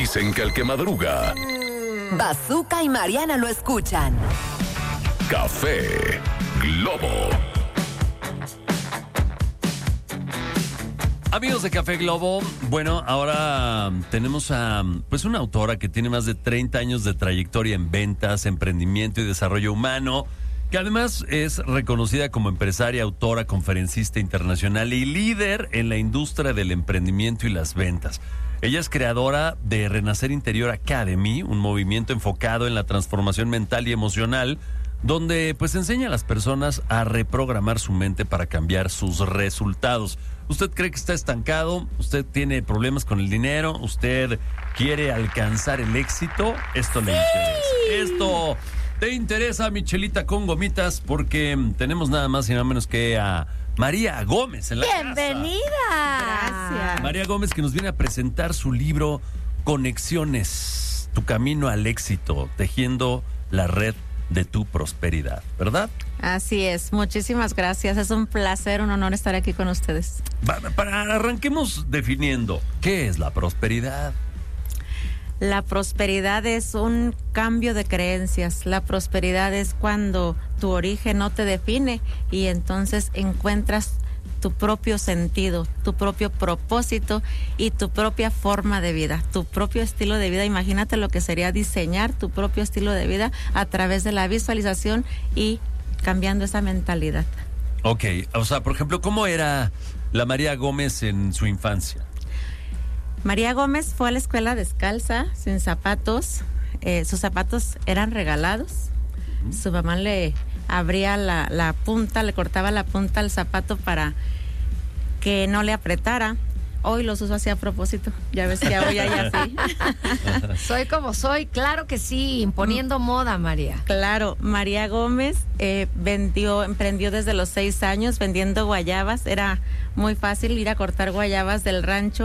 Dicen que el que madruga, Bazooka y Mariana lo escuchan. Café Globo. Amigos de Café Globo, bueno, ahora tenemos a una autora que tiene más de 30 años de trayectoria en ventas, emprendimiento y desarrollo humano, que además es reconocida como empresaria, autora, conferencista internacional y líder en la industria del emprendimiento y las ventas. Ella es creadora de Renacer Interior Academy, un movimiento enfocado en la transformación mental y emocional, donde pues enseña a las personas a reprogramar su mente para cambiar sus resultados. ¿Usted cree que está estancado? ¿Usted tiene problemas con el dinero? ¿Usted quiere alcanzar el éxito? Esto le interesa. Esto te interesa, Michelita con gomitas, porque tenemos nada más y nada menos que a María Gómez en la ¡Bienvenida! casa. Gracias. María Gómez, que nos viene a presentar su libro Conexiones, tu camino al éxito, tejiendo la red de tu prosperidad, ¿verdad? Así es, muchísimas gracias. Es un placer, un honor estar aquí con ustedes. Arranquemos definiendo, ¿qué es la prosperidad? La prosperidad es un cambio de creencias. La prosperidad es cuando tu origen no te define y entonces encuentras tu propio sentido, tu propio propósito y tu propia forma de vida, tu propio estilo de vida. Imagínate lo que sería diseñar tu propio estilo de vida a través de la visualización y cambiando esa mentalidad. Ok, o sea, por ejemplo, ¿cómo era la María Gómez en su infancia? María Gómez fue a la escuela descalza, sin zapatos. Sus zapatos eran regalados. Su mamá le abría la punta, le cortaba la punta al zapato para que no le apretara. Hoy los uso así a propósito. Ya ves que hoy hay así. Soy como soy, claro que sí, imponiendo moda, María. Claro, María Gómez emprendió desde los 6 años vendiendo guayabas. Era muy fácil ir a cortar guayabas del rancho